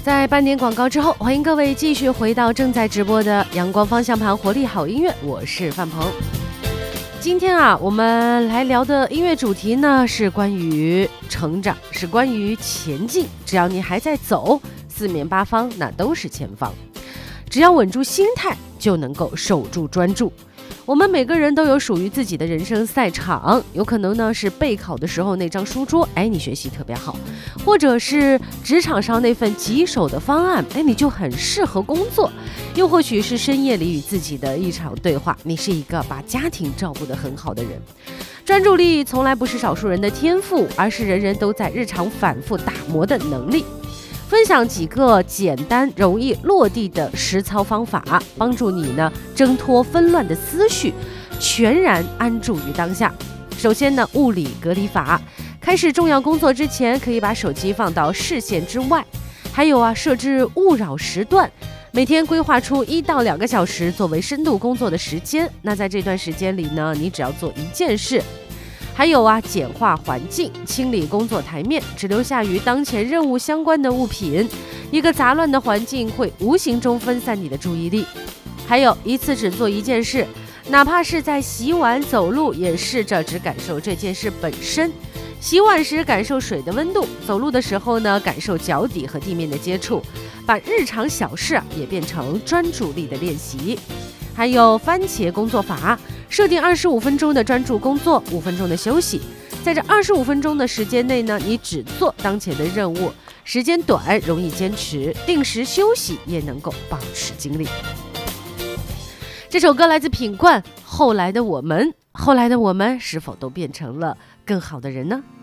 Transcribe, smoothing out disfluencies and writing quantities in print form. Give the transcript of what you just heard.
在半点广告之后，欢迎各位继续回到正在直播的阳光方向盘活力好音乐，我是范鹏。今天我们来聊的音乐主题呢是关于成长，是关于前进。只要你还在走，四面八方那都是前方。只要稳住心态，就能够守住专注。我们每个人都有属于自己的人生赛场，有可能呢是备考的时候那张书桌，你学习特别好，或者是职场上那份棘手的方案，你就很适合工作，又或许是深夜里与自己的一场对话，你是一个把家庭照顾得很好的人。专注力从来不是少数人的天赋，而是人人都在日常反复打磨的能力。分享几个简单容易落地的实操方法，帮助你呢挣脱纷乱的思绪，全然安住于当下。首先呢，物理隔离法，开始重要工作之前，可以把手机放到视线之外。还有设置勿扰时段，每天规划出1到2个小时作为深度工作的时间。那在这段时间里呢，你只要做一件事。还有简化环境，清理工作台面，只留下与当前任务相关的物品。一个杂乱的环境会无形中分散你的注意力。还有一次只做一件事，哪怕是在洗碗、走路，也试着只感受这件事本身。洗碗时感受水的温度，走路的时候呢，感受脚底和地面的接触，把日常小事也变成专注力的练习。还有番茄工作法，设定25分钟的专注工作，5分钟的休息。在这25分钟的时间内呢，你只做当前的任务，时间短容易坚持，定时休息也能够保持精力。这首歌来自品冠，后来的我们，后来的我们是否都变成了更好的人呢？